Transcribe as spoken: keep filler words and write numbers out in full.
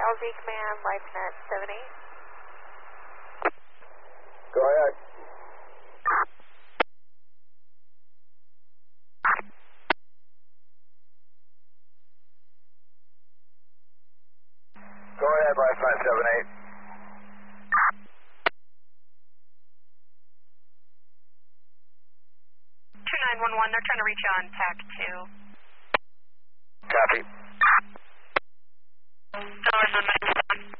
Z Command, LifeNet seven eight. Go ahead. Go ahead, LifeNet seven eight. two nine one one, they're trying to reach you on T A C two. Copy. Dollars on ninety-one.